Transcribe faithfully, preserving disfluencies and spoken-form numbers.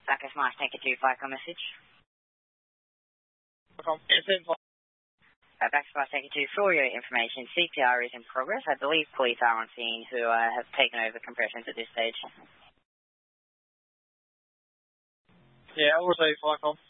Bacchus Mike, take it to FICOM message. FICOM, yes, in uh, Bacchus Mike, take it to for your information. C P R is in progress. I believe police are on scene who uh, have taken over compressions at this stage. Yeah, also FICOM.